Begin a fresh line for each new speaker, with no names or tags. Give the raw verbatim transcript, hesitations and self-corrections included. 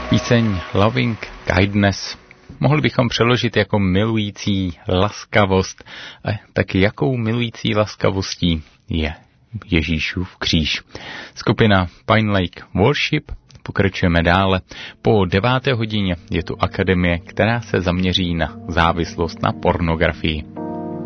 Píseň Loving Kindness mohli bychom přeložit jako milující laskavost. A tak jakou milující laskavostí je Ježíšův kříž? Skupina Pine Lake Worship. Pokračujeme dále. Po deváté hodině je tu akademie, která se zaměří na závislost na pornografii.